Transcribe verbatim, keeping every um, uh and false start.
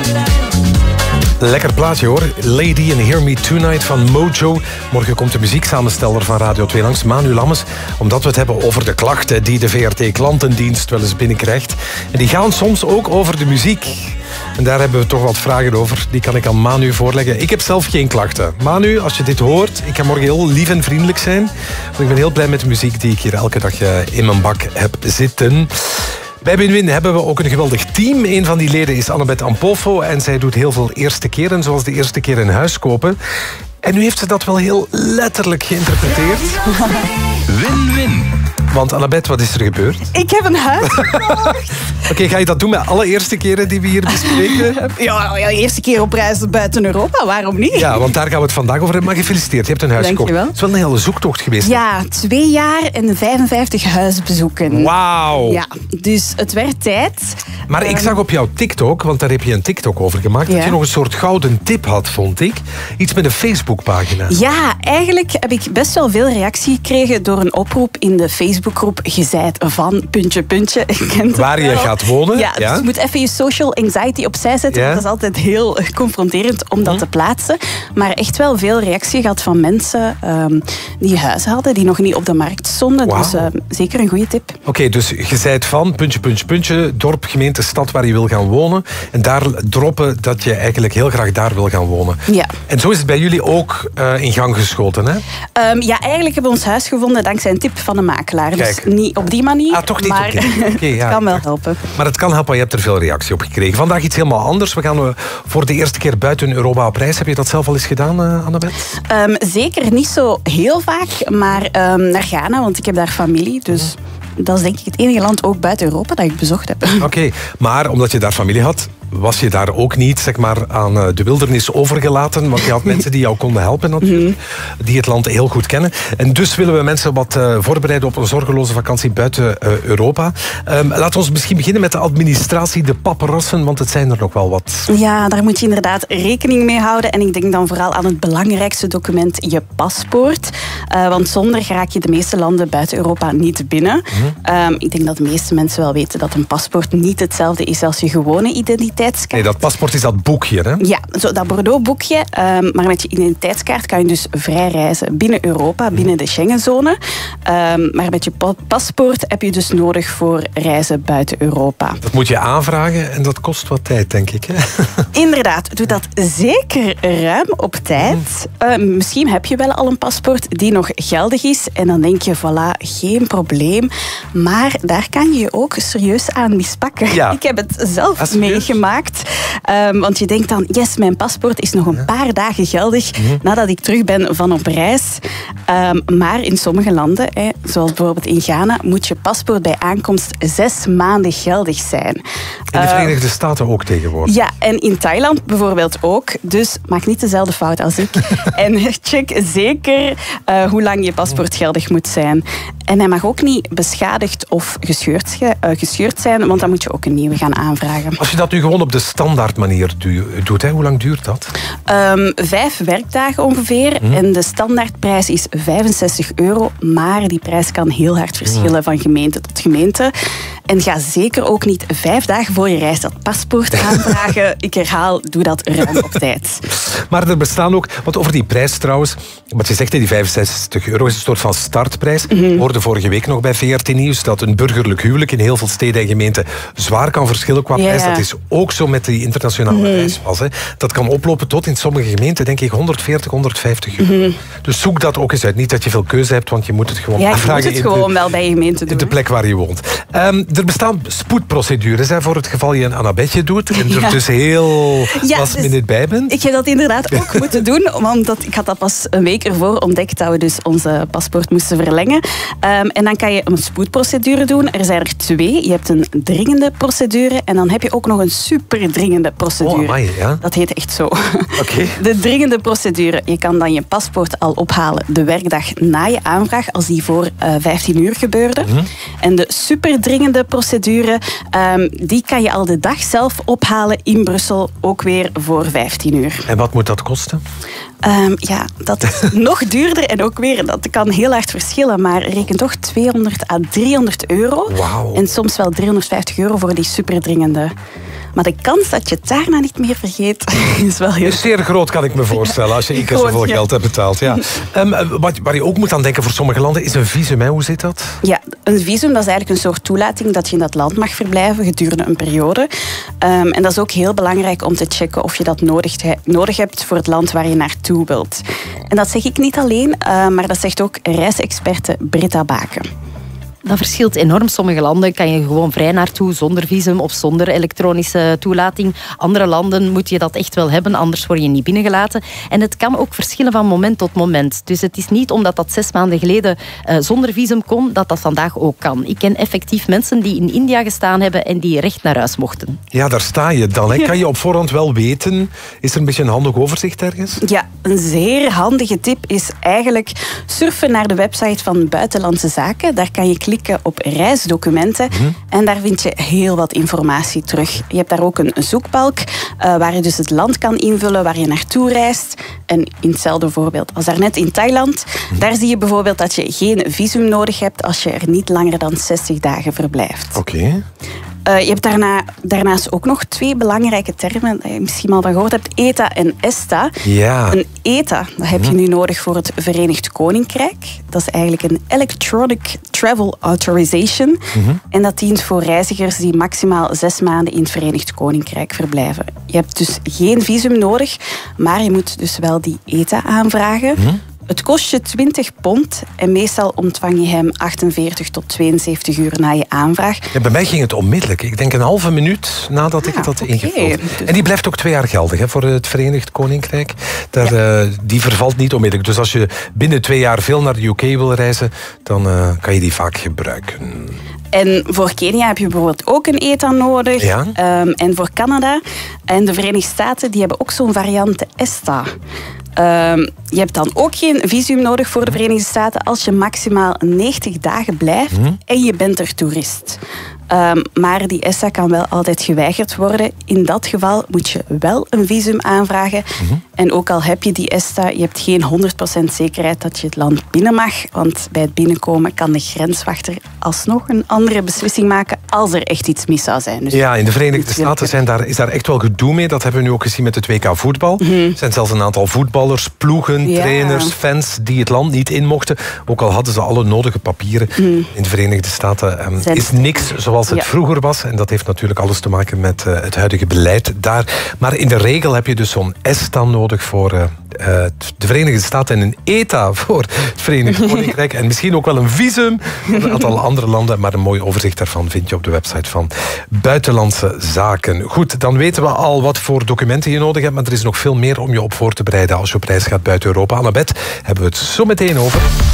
Lekker plaatje hoor. Lady and Hear Me Tonight van Mojo. Morgen komt de muzieksamensteller van Radio twee langs, Manu Lammes, omdat we het hebben over de klachten die de V R T-klantendienst wel eens binnenkrijgt. En die gaan soms ook over de muziek. En daar hebben we toch wat vragen over. Die kan ik aan Manu voorleggen. Ik heb zelf geen klachten. Manu, als je dit hoort, ik ga morgen heel lief en vriendelijk zijn. Want ik ben heel blij met de muziek die ik hier elke dag in mijn bak heb zitten. Bij Win-Win hebben we ook een geweldig team. Een van die leden is Annabeth Ampolfo en zij doet heel veel eerste keren, zoals de eerste keer een huis kopen. En nu heeft ze dat wel heel letterlijk geïnterpreteerd. Win-Win. Want Annabeth, wat is er gebeurd? Ik heb een huis gekocht. Oké, okay, ga je dat doen met alle eerste keren die we hier bespreken? Ja, ja, eerste keer op reis buiten Europa, waarom niet? Ja, want daar gaan we het vandaag over hebben. Maar gefeliciteerd, je hebt een huis gekocht. Het is wel een hele zoektocht geweest. Ja, twee jaar en vijfenvijftig huisbezoeken. Wauw. Ja, dus het werd tijd. Maar ik zag op jouw TikTok, want daar heb je een TikTok over gemaakt, ja, dat je nog een soort gouden tip had, vond ik. Iets met een Facebookpagina. Ja, eigenlijk heb ik best wel veel reactie gekregen door een oproep in de Facebookgroep Gezaaid van puntje puntje. Waar je gaat wonen. Ja, dus ja, je moet even je social anxiety opzij zetten, ja, want dat is altijd heel confronterend om dat hm. te plaatsen. Maar echt wel veel reactie gehad van mensen um, die huizen hadden, die nog niet op de markt stonden. Wow. Dus uh, zeker een goede tip. Oké, okay, dus Gezaaid van puntje puntje puntje, dorp, gemeente, stad waar je wil gaan wonen. En daar droppen dat je eigenlijk heel graag daar wil gaan wonen. Ja. En zo is het bij jullie ook uh, in gang geschoten, hè? Um, ja, eigenlijk hebben we ons huis gevonden dankzij een tip van een makelaar. Kijk. Dus niet op die manier. Ah, toch niet maar op die manier. Okay, ja, het kan wel helpen. Maar het kan helpen, je hebt er veel reactie op gekregen. Vandaag iets helemaal anders. We gaan uh, voor de eerste keer buiten Europa op reis. Heb je dat zelf al eens gedaan, uh, Annabeth? Um, zeker niet zo heel vaak, maar um, naar Ghana, want ik heb daar familie. Dus dat is denk ik het enige land ook buiten Europa dat ik bezocht heb. Oké, okay, maar omdat je daar familie had, was je daar ook niet zeg maar, aan de wildernis overgelaten? Want je had mensen die jou konden helpen natuurlijk, die het land heel goed kennen. En dus willen we mensen wat uh, voorbereiden op een zorgeloze vakantie buiten uh, Europa. Um, laten we ons misschien beginnen met de administratie, de paparassen, want het zijn er nog wel wat. Ja, daar moet je inderdaad rekening mee houden. En ik denk dan vooral aan het belangrijkste document, je paspoort. Uh, want zonder raak je de meeste landen buiten Europa niet binnen. Mm-hmm. Um, ik denk dat de meeste mensen wel weten dat een paspoort niet hetzelfde is als je gewone identiteit. Nee, dat paspoort is dat boekje, hè? Ja, zo, dat Bordeaux-boekje. Um, maar met je identiteitskaart kan je dus vrij reizen binnen Europa, binnen de Schengenzone. Um, maar met je paspoort heb je dus nodig voor reizen buiten Europa. Dat moet je aanvragen en dat kost wat tijd, denk ik. Hè? Inderdaad, doe dat zeker ruim op tijd. Uh, misschien heb je wel al een paspoort die nog geldig is. En dan denk je, voilà, geen probleem. Maar daar kan je je ook serieus aan mispakken. Ja. Ik heb het zelf meegemaakt. Um, want je denkt dan, yes, mijn paspoort is nog een paar dagen geldig nadat ik terug ben van op reis. Um, maar in sommige landen, hè, zoals bijvoorbeeld in Ghana, moet je paspoort bij aankomst zes maanden geldig zijn. In de Verenigde uh, Staten ook tegenwoordig. Ja, en in Thailand bijvoorbeeld ook. Dus maak niet dezelfde fout als ik. En check zeker uh, hoe lang je paspoort geldig moet zijn. En hij mag ook niet beschadigd of gescheurd, uh, gescheurd zijn, want dan moet je ook een nieuwe gaan aanvragen. Als je dat nu gewoon op de standaard manier doet, hè, hoe lang duurt dat? Um, vijf werkdagen ongeveer. Hmm. En de standaardprijs is vijfenzestig euro. Maar die prijs kan heel hard verschillen hmm. van gemeente tot gemeente. En ga zeker ook niet vijf dagen voor je reis dat paspoort aanvragen. Ik herhaal, doe dat ruim op tijd. Maar er bestaan ook, want over die prijs trouwens, wat je zegt, die vijfenzestig euro is een soort van startprijs. Mm-hmm. We hoorden vorige week nog bij V R T Nieuws dat een burgerlijk huwelijk in heel veel steden en gemeenten zwaar kan verschillen qua prijs. Yeah. Dat is ook zo met die internationale mm-hmm. reispas. Hè. Dat kan oplopen tot in sommige gemeenten, denk ik, honderdveertig, honderdvijftig euro. Mm-hmm. Dus zoek dat ook eens uit. Niet dat je veel keuze hebt, want je moet het gewoon ja, aanvragen. Je moet het in gewoon de, wel bij je gemeente doen. In de plek waar je woont. Um, er bestaan spoedprocedures hè, voor het geval je een Annabetje doet en er ja. dus heel ja, last minute dus bij bent. Ik heb dat inderdaad ook moeten doen, want ik had dat pas een week ervoor ontdekt dat we dus onze paspoort moesten verlengen. Um, en dan kan je een spoedprocedure doen. Er zijn er twee. Je hebt een dringende procedure en dan heb je ook nog een superdringende procedure. Oh, amai, ja. Dat heet echt zo. Okay. De dringende procedure. Je kan dan je paspoort al ophalen de werkdag na je aanvraag, als die voor uh, vijftien uur gebeurde. Mm-hmm. En de superdringende paspoortprocedure, um, die kan je al de dag zelf ophalen in Brussel, ook weer voor vijftien uur. En wat moet dat kosten? Um, ja, dat is nog duurder en ook weer, dat kan heel hard verschillen, maar reken toch tweehonderd à driehonderd euro. Wauw. En soms wel driehonderdvijftig euro voor die superdringende. Maar de kans dat je het daarna niet meer vergeet, is wel heel... Is zeer groot, kan ik me voorstellen, als je één keer zoveel ja. geld hebt betaald. Ja. Um, wat, waar je ook moet aan denken voor sommige landen is een visum. Hè? Hoe zit dat? Ja, een visum, dat is eigenlijk een soort toelating dat je in dat land mag verblijven gedurende een periode. Um, en dat is ook heel belangrijk om te checken of je dat nodig, he, nodig hebt voor het land waar je naartoe wilt. En dat zeg ik niet alleen, uh, maar dat zegt ook reisexperte Britta Baken. Dat verschilt enorm. Sommige landen kan je gewoon vrij naartoe, zonder visum of zonder elektronische toelating. Andere landen moet je dat echt wel hebben, anders word je niet binnengelaten. En het kan ook verschillen van moment tot moment. Dus het is niet omdat dat zes maanden geleden uh, zonder visum kon, dat dat vandaag ook kan. Ik ken effectief mensen die in India gestaan hebben en die recht naar huis mochten. Ja, daar sta je dan. Hè. Kan je op voorhand wel weten? Is er een beetje een handig overzicht ergens? Ja, een zeer handige tip is eigenlijk surfen naar de website van Buitenlandse Zaken. Daar kan je klikken op reisdocumenten mm-hmm. en daar vind je heel wat informatie terug. Je hebt daar ook een zoekbalk uh, waar je dus het land kan invullen waar je naartoe reist. En in hetzelfde voorbeeld als daarnet in Thailand, mm-hmm. daar zie je bijvoorbeeld dat je geen visum nodig hebt als je er niet langer dan zestig dagen verblijft. Oké. Okay. Uh, je hebt daarna, daarnaast ook nog twee belangrijke termen dat je misschien al van gehoord hebt. E T A en E S T A. Ja. Een E T A dat heb je nu nodig voor het Verenigd Koninkrijk. Dat is eigenlijk een Electronic Travel Authorization. Mm-hmm. En dat dient voor reizigers die maximaal zes maanden in het Verenigd Koninkrijk verblijven. Je hebt dus geen visum nodig, maar je moet dus wel die E T A aanvragen. Mm-hmm. Het kost je twintig pond en meestal ontvang je hem achtenveertig tot tweeënzeventig uur na je aanvraag. Ja, bij mij ging het onmiddellijk. Ik denk een halve minuut nadat ik ah, het had okay. ingevuld. En die blijft ook twee jaar geldig hè, voor het Verenigd Koninkrijk. Daar, ja. uh, die vervalt niet onmiddellijk. Dus als je binnen twee jaar veel naar de U K wil reizen, dan uh, kan je die vaak gebruiken. En voor Kenia heb je bijvoorbeeld ook een E T A nodig. Ja. Um, en voor Canada en de Verenigde Staten, die hebben ook zo'n variant, de E S T A. Um, je hebt dan ook geen visum nodig voor de Verenigde Staten als je maximaal negentig dagen blijft mm. en je bent er toerist. Um, maar die E S T A kan wel altijd geweigerd worden. In dat geval moet je wel een visum aanvragen. Mm-hmm. En ook al heb je die E S T A, je hebt geen honderd procent zekerheid dat je het land binnen mag. Want bij het binnenkomen kan de grenswachter alsnog een andere beslissing maken als er echt iets mis zou zijn. Dus ja, in de Verenigde Staten zijn daar, is daar echt wel gedoe mee. Dat hebben we nu ook gezien met het W K voetbal. Mm-hmm. Er zijn zelfs een aantal voetballers, ploegen, ja. trainers, fans die het land niet in mochten. Ook al hadden ze alle nodige papieren. Mm. In de Verenigde Staten um, is niks zoals Zoals het ja. vroeger was. En dat heeft natuurlijk alles te maken met uh, het huidige beleid daar. Maar in de regel heb je dus zo'n E S T A nodig voor uh, de Verenigde Staten en een E T A voor het Verenigd Koninkrijk. En misschien ook wel een visum voor een aantal andere landen. Maar een mooi overzicht daarvan vind je op de website van Buitenlandse Zaken. Goed, dan weten we al wat voor documenten je nodig hebt. Maar er is nog veel meer om je op voor te bereiden als je op reis gaat buiten Europa. Annabeth, hebben we het zo meteen over.